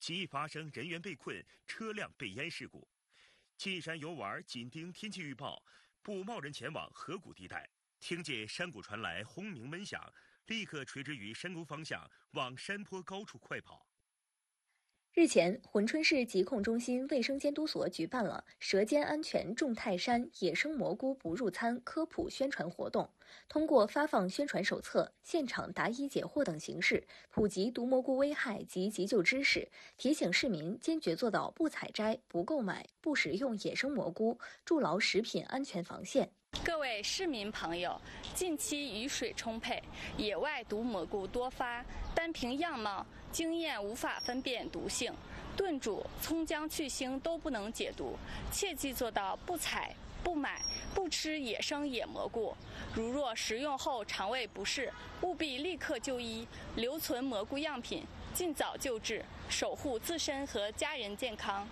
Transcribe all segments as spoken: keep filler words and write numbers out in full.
极易发生人员被困、车辆被淹事故。进山游玩紧盯天气预报，不贸然前往河谷地带。听见山谷传来轰鸣闷响，立刻垂直于山沟方向往山坡高处快跑。 日前，珲春市疾控中心卫生监督所举办了舌尖安全种泰山野生蘑菇不入餐科普宣传活动，通过发放宣传手册、现场答疑解惑等形式，普及毒蘑菇危害及急救知识，提醒市民坚决做到不采摘、不购买、不食用野生蘑菇，筑牢食品安全防线。 各位市民朋友，近期雨水充沛，野外毒蘑菇多发，单凭样貌、经验无法分辨毒性，炖煮、葱姜去腥都不能解毒，切记做到不采、不买、不吃野生野蘑菇。如若食用后肠胃不适，务必立刻就医，留存蘑菇样品，尽早救治，守护自身和家人健康。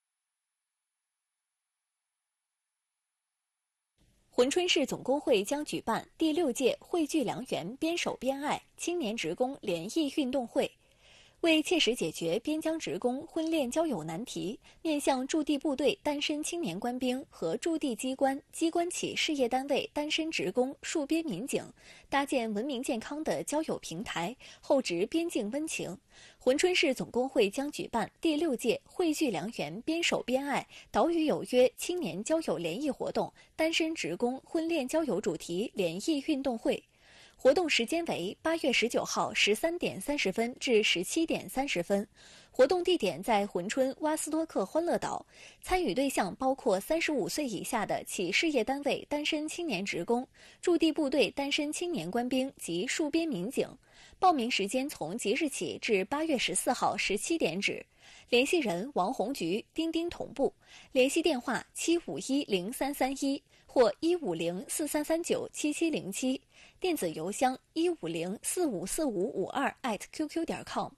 珲春市总工会将举办第六届汇聚良缘、边守边爱青年职工联谊运动会。为切实解决边疆职工婚恋交友难题，面向驻地部队单身青年官兵和驻地机关、机关企事业单位单身职工戍边民警，搭建文明健康的交友平台，厚植边境温情。珲春市总工会将举办第六届汇聚良缘、边守边爱岛屿有约青年交友联谊活动单身职工婚恋交友主题联谊运动会。活动时间为八月十九号十三点三十分至十七点三十分，活动地点在珲春洼斯多克欢乐岛，参与对象包括三十五岁以下的企事业单位单身青年职工、驻地部队单身青年官兵及戍边民警。报名时间从即日起至八月十四号十七点止。联系人王红菊、钉钉同步，联系电话七五一零三三一或一五零四三三九七七零七，电子邮箱一五零四五四五五二 at qq 点 com。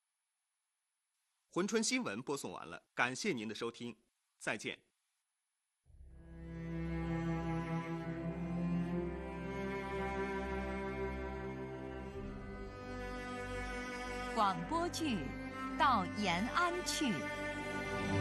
珲春新闻播送完了，感谢您的收听，再见。 广播剧《到延安去》。